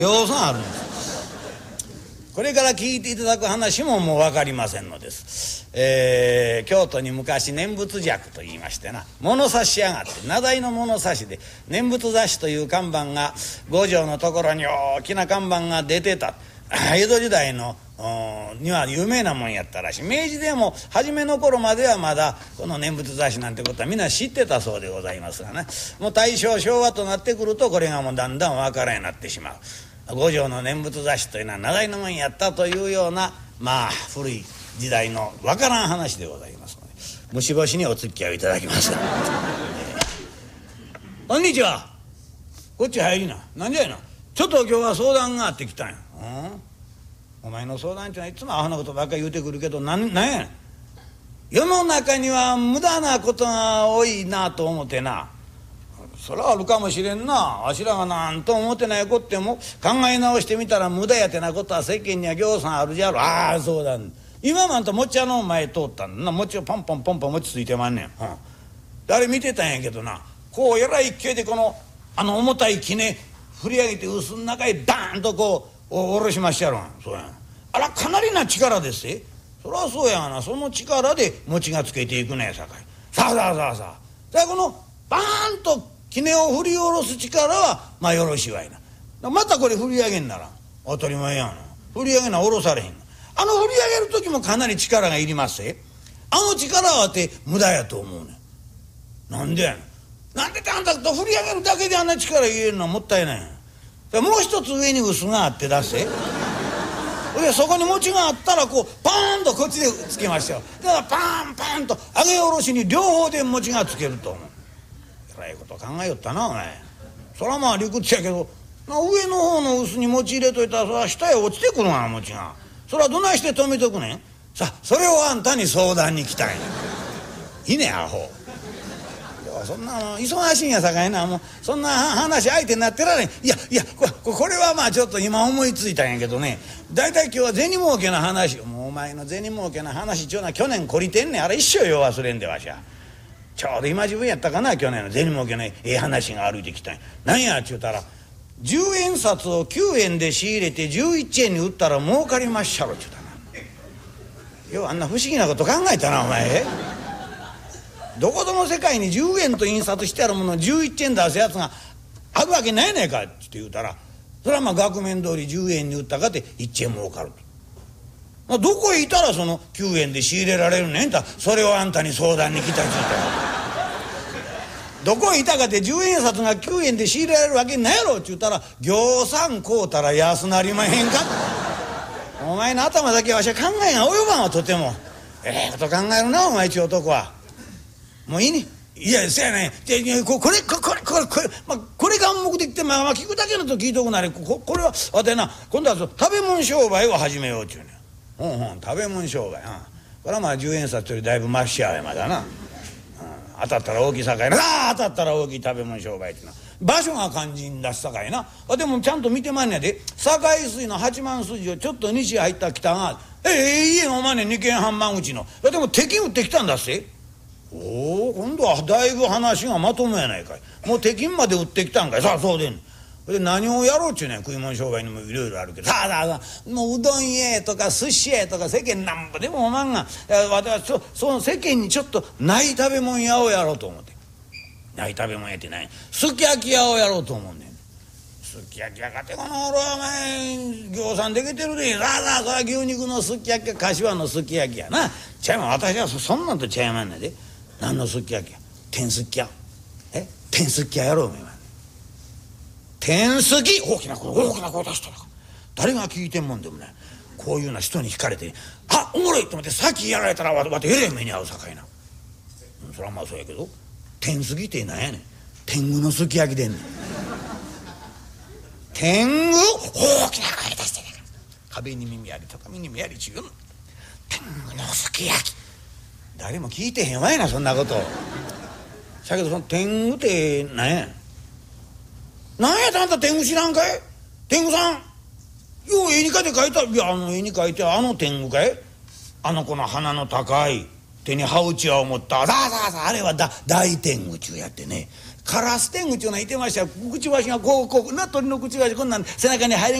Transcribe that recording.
要素あるんです。これから聞いていただく話ももう分かりませんのです。京都に昔念仏尺と言いましてな、物差し屋があって、名題の物差しで念仏雑誌という看板が五条のところに大きな看板が出てた。江戸時代のには有名なもんやったらしい。明治でも初めの頃まではまだこの念仏雑誌なんてことはみんな知ってたそうでございますがね、もう大正昭和となってくるとこれがもうだんだん分からんようになってしまう。五条の念仏雑誌というのは名題のもんやったというようなまあ古い時代の分からん話でございますので、虫干しにお付き合いをいただきます。こんにちは。こっち入りな。なんじゃいな。ちょっと今日は相談があってきたんや。お前の相談ってのはいつもアホなことばっかり言うてくるけど、なんやねん。世の中には無駄なことが多いなと思ってな。そらあるかもしれんな。わしらがなんと思ってないことでも考え直してみたら無駄やてなことは世間にはぎょうさんあるじゃろ。ああそうだ。今もあんた餅屋の前通ったんだな。餅をポンポンポンポン餅ついてまんねん。あれ見てたんやけどな、こうえらい勢いでこの重たい杵振り上げて臼の中へダーンとこう下ろしまっしゃろ。そうやん。あらかなりな力ですえ。そりゃそうやがな。その力で餅がつけていくねやさかい。さあこのバーンと杵を振り下ろす力はまあよろしいわいな。またこれ振り上げんなら当たり前やな。振り上げな下ろされへん。振り上げる時もかなり力がいりますえ。力はって無駄やと思うねん。なんでやねん。なんでってあんたと振り上げるだけであんな力入れるのはもったいない。もう一つ上に臼があって出せ。そこに餅があったらこうパーンとこっちでつけましょう。だからパーンパーンと上げ下ろしに両方で餅がつけると思う。えらいこと考えよったなお前。そらまあ理屈やけど上の方の臼に餅入れといたらそら下へ落ちてくるわな餅が。そらどないして止めとくねん。さあそれをあんたに相談に来たんや。いいねアホ。そんな忙しいんやさかいな。もうそんな話相手になってられん。いやこれはまあちょっと今思いついたんやけどね、だいたい今日は銭儲けの話。もうお前の銭儲けの話ちゅうのは去年懲りてんねん。あれ一生よ忘れんでわしゃ。ちょうど今自分やったかな、去年の銭儲けの話が歩いてきたんや。なんやっちゅうたら10円札を9円で仕入れて11円に売ったら儲かりまっしゃろっちゅうたな。ようあんな不思議なこと考えたなお前。どこぞの世界に10円と印刷してあるものを11円出すやつがあるわけないやないかって言うたら、それはまあ額面通り10円に売ったかって1円儲かると。どこへいたらその9円で仕入れられるねんた。それをあんたに相談に来たっちゅうた。どこへいたかって10円札が9円で仕入れられるわけないやろっちゅうたら、行さん買うたら安なりまへんか。お前の頭だけわしは考えが及ばんわ。とてもこと考えるなお前ちゅう男は。もういいね。いやせやねん。これが暗黙できて聞くだけのと聞いとくなれ。これはわてな今度は食べ物商売を始めようっちゅうねん。食べ物商売。これはまあ10円札よりだいぶマシやまだな。当たったら大きいさかいな。当たったら大きい食べ物商売ってな場所が肝心だしさかいな。でもちゃんと見てまんねやで。堺水の八幡筋をちょっと西入った北が家のおまね2軒半間口の。でも敵打ってきたんだっせ。今度はだいぶ話がまともやないかい。もう敵まで打ってきたんかい。さあそうでんねん。で何をやろうっちゅうねん。食い物商売にもいろいろあるけど、さあもううどん屋とか寿司屋とか世間なんぼでもおまんが私その世間にちょっとない食べ物屋をやろうと思って。ない食べ物屋ってないすき焼き屋をやろうと思うねん。すき焼き屋かてこの俺はお前ぎょうさんできてるで。さあそれは牛肉のすき焼きや柏のすき焼きやな。ちゃいまん。私はそんなんとちゃいまんねんで。何のすき焼きや。天すき屋。天すき屋やろうお前。天すき大きな声出したら誰が聞いてんもんでもね、こういうような人に惹かれておもろいと思って先やられたらわてえれん目に遭うさかいな。それはまあそうやけど、天すきって何やねん。天狗のすき焼きでんねん。天狗大きな声出してね。壁に耳あり畳に耳ありちゅう天狗のすき焼き。誰も聞いてへんわいなそんなこと。だけどその天狗って何や。何やってあんた天狗知らんかい。天狗さんよう絵に描いて書いた。いや絵に描いて天狗かい。この鼻の高い手に羽打ち輪を持った。あれは大天狗ちゅうやってね。 カラス天狗ちゅうのはいてましたよ。くちばしがこうな鳥のくちばしこんなん背中に入れ